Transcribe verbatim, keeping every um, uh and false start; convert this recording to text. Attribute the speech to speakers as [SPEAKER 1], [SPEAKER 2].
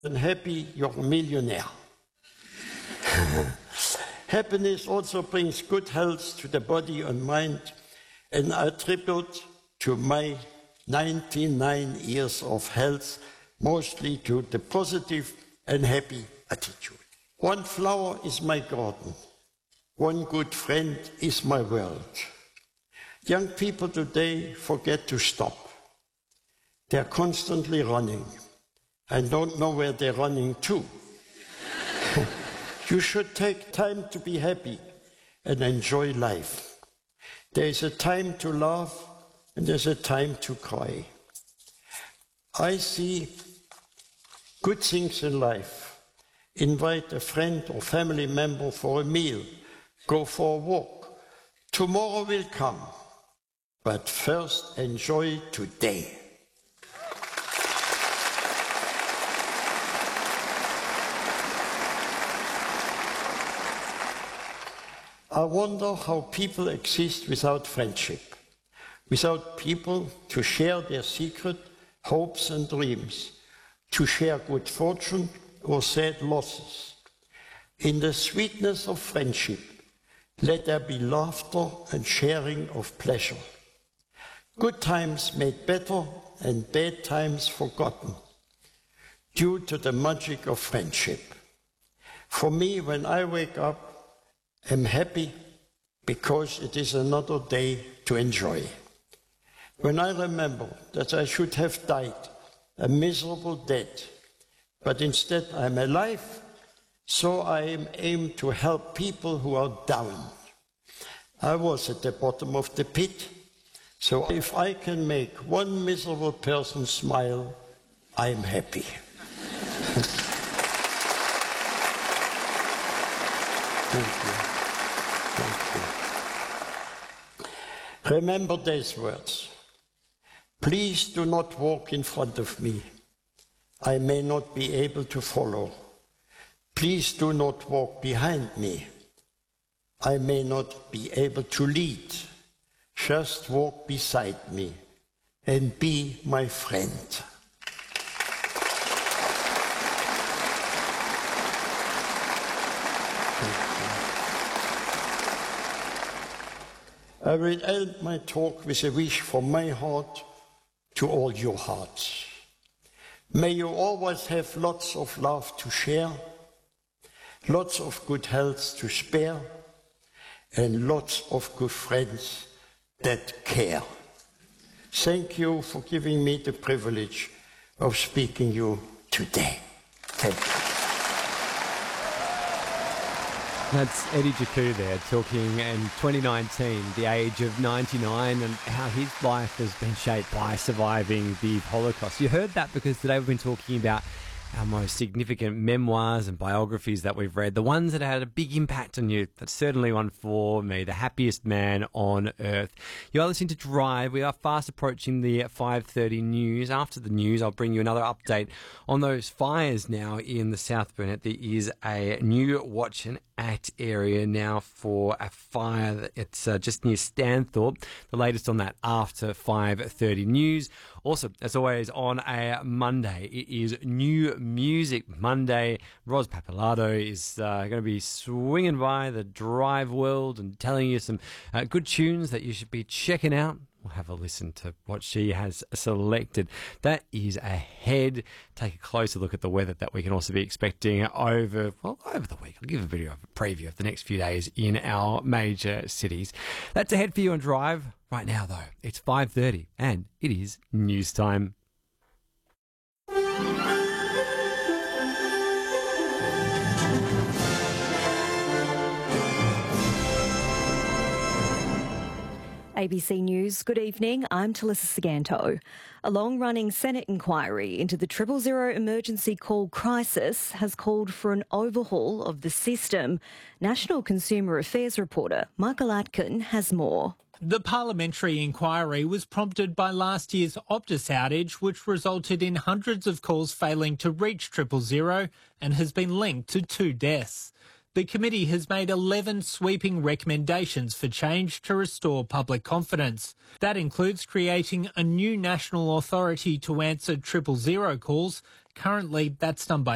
[SPEAKER 1] and happy, you're a millionaire. Happiness also brings good health to the body and mind, and I attribute to my ninety-nine years of health mostly to the positive and happy attitude. One flower is my garden. One good friend is my world. Young people today forget to stop. They're constantly running and don't know where they're running to. You should take time to be happy and enjoy life. There is a time to laugh and there's a time to cry. I see good things in life. Invite a friend or family member for a meal. Go for a walk. Tomorrow will come. But first, enjoy today. I wonder how people exist without friendship, without people to share their secret, hopes and dreams, to share good fortune or sad losses. In the sweetness of friendship, let there be laughter and sharing of pleasure. Good times made better and bad times forgotten due to the magic of friendship. For me, when I wake up, I'm happy because it is another day to enjoy. When I remember that I should have died a miserable death, but instead I'm alive, so I am aimed to help people who are down. I was at the bottom of the pit, so if I can make one miserable person smile, I'm happy. Thank you. Thank you. Remember these words. Please do not walk in front of me. I may not be able to follow. Please do not walk behind me. I may not be able to lead. Just walk beside me and be my friend. I will end my talk with a wish from my heart to all your hearts. May you always have lots of love to share, lots of good health to spare, and lots of good friends that care. Thank you for giving me the privilege of speaking you today. Thank you.
[SPEAKER 2] That's Eddie Jaku there talking in twenty nineteen, the age of ninety-nine, and how his life has been shaped by surviving the Holocaust. You heard that because today we've been talking about our most significant memoirs and biographies that we've read, the ones that had a big impact on you. That's certainly one for me, the happiest man on earth. You are listening to Drive. We are fast approaching the five thirty news. After the news, I'll bring you another update on those fires now in the South Burnett. There is a new watch and act area now for a fire. It's uh, just near Stanthorpe. The latest on that after five thirty news. Also, as always, on a Monday, it is New Music Monday. Ros Pappalardo is uh, going to be swinging by the Drive world and telling you some uh, good tunes that you should be checking out. We'll have a listen to what she has selected. That is ahead. Take a closer look at the weather that we can also be expecting over, well, over the week. I'll give a bit of a preview of the next few days in our major cities. That's ahead for you on Drive. Right now, though, it's five thirty and it is news time.
[SPEAKER 3] A B C News, good evening. I'm Talissa Saganto. A long-running Senate inquiry into the triple zero emergency call crisis has called for an overhaul of the system. National Consumer Affairs reporter Michael Atkin has more.
[SPEAKER 4] The parliamentary inquiry was prompted by last year's Optus outage, which resulted in hundreds of calls failing to reach triple zero and has been linked to two deaths. The committee has made eleven sweeping recommendations for change to restore public confidence. That includes creating a new national authority to answer triple zero calls. Currently, that's done by